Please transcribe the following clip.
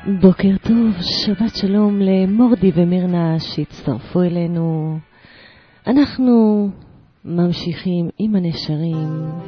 בוקר טוב, שבת שלום למורדי ומירנה שהצטרפו אלינו. אנחנו ממשיכים עם הנשרים